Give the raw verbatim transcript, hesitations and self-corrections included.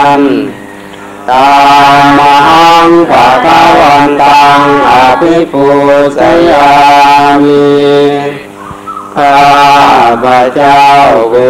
นตามหังภะคะวันตังอภิปูชยามิข้าพระเจ้า